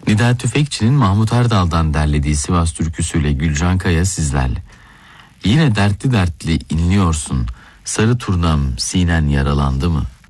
Nida Tüfekçi'nin Mahmut Erdal'dan derlediği Sivas türküsüyle Gülcan Kaya sizlerle. Yine dertli dertli inliyorsun, sarı turnam sinen yaralandı mı?